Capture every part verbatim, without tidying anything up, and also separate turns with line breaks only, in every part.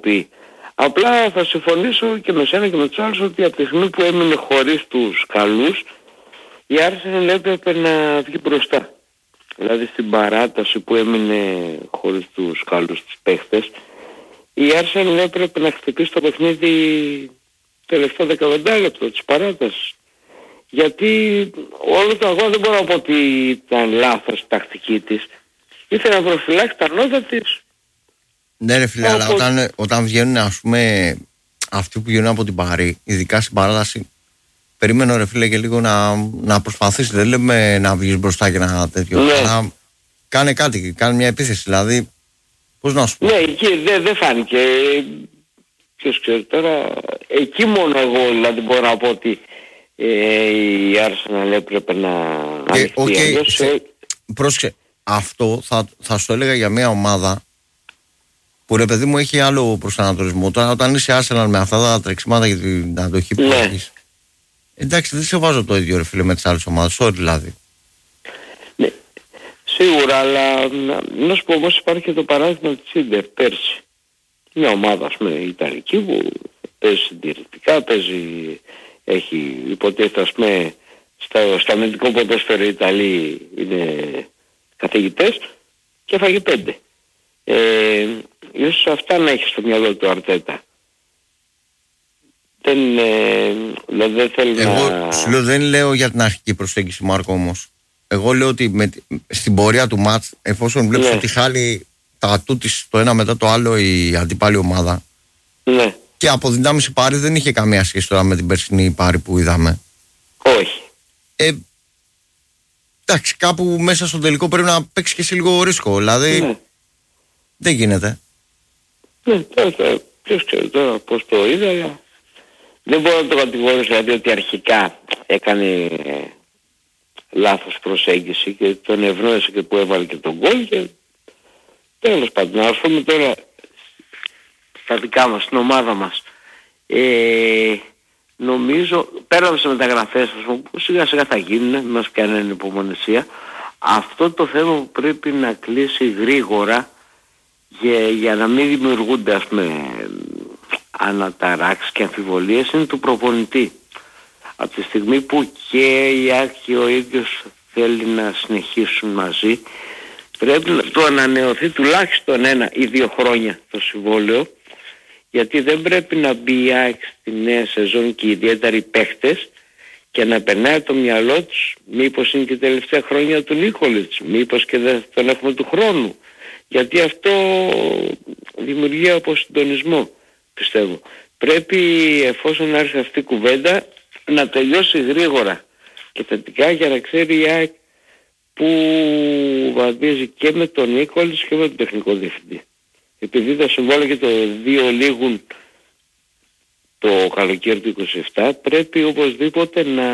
ικανοποιεί. Απλά θα συμφωνήσω και με σένα και με τους άλλους ότι από τη στιγμή που έμεινε χωρίς τους καλούς, η Arsenal έπρεπε να βγει μπροστά. Δηλαδή στην παράταση που έμεινε χωρίς τους καλούς τους παίχτες, η Arsenal έπρεπε να χτυπήσει το παιχνίδι τελευταίο δεκαπέντε λεπτό της παράτασης. Γιατί όλο το αγώνα δεν μπορώ να πω ότι ήταν λάθος η τακτική της. Ήθελε να προφυλάξει τα νότα της.
Ναι ρε φίλε, αλλά όταν, όταν βγαίνουν ας πούμε αυτοί που βγαίνουν από την Παρί, ειδικά στην παράταση, περίμενω ρε φίλε και λίγο να, να προσπαθήσει. Δεν λέμε να βγεις μπροστά και να τέτοιο.
Ναι.
Να κάνε κάτι, κάνε μια επίθεση. Δηλαδή, πώς να σου πω.
Ναι, εκεί δεν δε φάνηκε. Ποιος ξέρει τώρα, εκεί μόνο εγώ δηλαδή μπορώ να πω ότι ε, η Arsenal έπρεπε να ανοιχτεί.
Okay, σε... Πρόσεξε, αυτό θα, θα σου έλεγα για μια ομάδα που ρε παιδί μου έχει άλλο προσανατολισμό. Τώρα όταν είσαι Arsenal με αυτά τα τρεξιμάτα για την αντοχή που
ναι.
έχεις, εντάξει δεν σε βάζω το ίδιο ρε φίλε με τις άλλες ομάδες, sorry δηλαδή.
Ναι, σίγουρα, αλλά να, να σου πω όμως υπάρχει και το παράδειγμα της Ίντερ πέρσι. Μια ομάδα ας πούμε ιταλική που παίζει συντηρητικά, παίζει, έχει υποτίθεται ας πούμε στα, στα αμυντικό ποδόσφαιρο οι Ιταλοί είναι καθηγητές και έφαγε πέντε. Ε, ίσως αυτά να έχει στο μυαλό του Αρτέτα. Δεν, ε, δηλαδή δεν θέλω
Εγώ
να...
σου λέω, δεν λέω για την αρχική προσέγγιση Μάρκο όμως. Εγώ λέω ότι με, στην πορεία του μάτς, εφόσον βλέπεις
ναι.
ότι χάλει τα ατού της το ένα μετά το άλλο η αντίπαλη ομάδα,
ναι.
και από δυνάμεις η Πάρη δεν είχε καμία σχέση τώρα με την περσινή Πάρη που είδαμε.
Όχι.
Ε, εντάξει, κάπου μέσα στο τελικό πρέπει να παίξει και σε λίγο ρίσκο. Δηλαδή
ναι.
δεν γίνεται.
Ναι, τώρα, τώρα, ποιος ξέρει τώρα πώς το είδα, αλλά δεν μπορώ να το κατηγορήσω δηλαδή ότι αρχικά έκανε λάθος προσέγγιση και τον ευνόησε και που έβαλε και τον γκολ και τέλος πάντων. Ας πούμε τώρα στα δικά μας, στην ομάδα μας, ε, νομίζω πέρα από τις μεταγραφές που σιγά σιγά θα γίνουν, μας πιάνει ανυπομονησία, αυτό το θέμα που πρέπει να κλείσει γρήγορα για, για να μην δημιουργούνται ας πούμε αναταράξεις και αμφιβολίες είναι του προπονητή. Από τη στιγμή που και η Άκη ο ίδιος θέλει να συνεχίσουν μαζί, πρέπει να το ανανεωθεί τουλάχιστον ένα ή δύο χρόνια το συμβόλαιο, γιατί δεν πρέπει να μπει η ΑΕΚ στη νέα σεζόν και ιδιαίτερα οι παίχτες και να περνάει το μυαλό τους μήπως είναι και η τελευταία χρόνια του Νίκολιτς, μήπως και δεν τον έχουμε του χρόνου, γιατί αυτό δημιουργεί αποσυντονισμό πιστεύω. Πρέπει εφόσον άρχισε αυτή η κουβέντα να τελειώσει γρήγορα και θετικά για να ξέρει η ΑΕΚ που βαδίζει και με τον Νίκολιτς και με τον τεχνικό διευθυντή. Επειδή τα συμβόλαια και το δύο λήγουν το καλοκαίρι του είκοσι επτά, πρέπει οπωσδήποτε να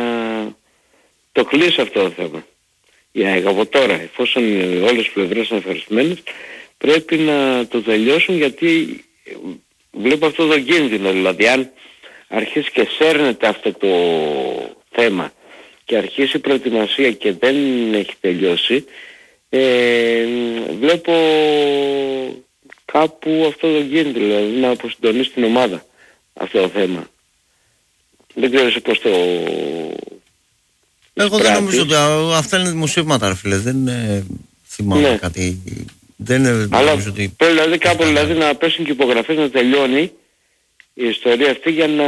το κλείσει αυτό το θέμα. Η ΑΕΚ από τώρα, εφόσον όλες οι πλευρές είναι ευχαριστημένες, πρέπει να το τελειώσουν, γιατί βλέπω αυτό το κίνδυνο. Δηλαδή αν αρχίσει και σέρνεται αυτό το θέμα και αρχίσει η προετοιμασία και δεν έχει τελειώσει, ε, βλέπω κάπου αυτό το κίνδυνο, δηλαδή να αποσυντονίσει την ομάδα αυτό το θέμα. Δεν ξέρω πώς το...
Εγώ δεν νομίζω ότι αυτά είναι δημοσίευματα ρε φίλε, δεν ε, θυμάμαι ναι. κάτι. Δεν
αλλά
ότι...
πρέπει δηλαδή κάπου δηλαδή να πέσουν και υπογραφές να τελειώνει η ιστορία αυτή για να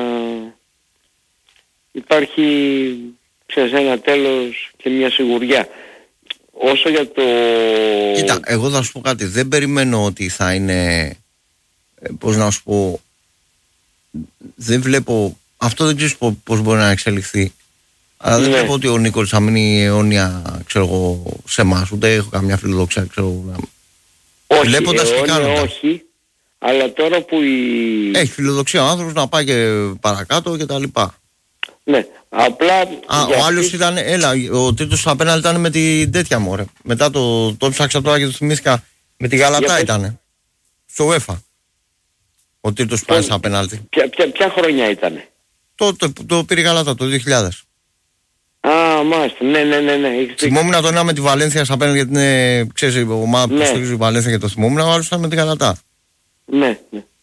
υπάρχει σε ένα τέλος και μια σιγουριά. Όσο για το...
Κοίτα, εγώ θα σου πω κάτι, δεν περιμένω ότι θα είναι, πώς να σου πω, δεν βλέπω, αυτό δεν ξέρω πώς μπορεί να εξελιχθεί. Αλλά δεν ναι. βλέπω ότι ο Νίκολς θα μείνει αιώνια, ξέρω εγώ, σε εμάς, ούτε έχω καμιά φιλοδοξία, ξέρω.
Όχι, βλέποντας αιώνια όχι, αλλά τώρα που η...
Έχει φιλοδοξία ο άνθρωπος να πάει και παρακάτω και τα λοιπά.
Ναι, απλά...
Α, ο άλλος ήταν, έλα, ο τρίτος απέναντι ήταν με την τέτοια μωρέ. Μετά το, το ψάξα τώρα και το θυμήθηκα, με τη Γαλατά ήταν. Στο UEFA. Ο τρίτος που πέρασε απέναντι.
Ποια, ποια, ποια χρονιά ήτανε?
Το, το, το, το πήρε η Γαλατά, το δύο χιλιάδες.
Α, μάλιστα, ναι, ναι, ναι, ναι.
Θυμόμουν τον ένα με τη Βαλένθια απέναντι, γιατί είναι, ξέρεις, η ομάδα που
ναι.
στηρίζει η Βαλένθια και το θυμόμουν, ο άλλος ήταν με τη Γαλατά.
Ναι, ναι.